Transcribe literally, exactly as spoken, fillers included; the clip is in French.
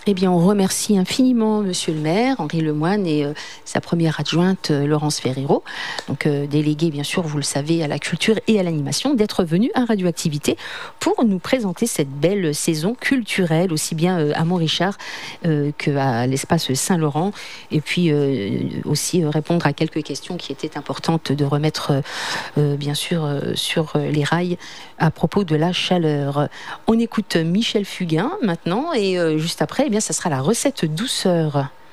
Eh bien, on remercie infiniment Monsieur le maire, Henri Lemoine, et euh, sa première adjointe, euh, Laurence Ferrero, donc euh, déléguée, bien sûr, vous le savez, à la culture et à l'animation, d'être venue à Radioactivité pour nous présenter cette belle saison culturelle, aussi bien euh, à Montrichard euh, qu'à l'espace Saint-Laurent, et puis euh, aussi euh, répondre à quelques questions qui étaient importantes de remettre, euh, euh, bien sûr, euh, sur les rails à propos de la chaleur. On écoute Michel Fugain maintenant, et euh, juste après, eh bien, ça sera la recette douceur.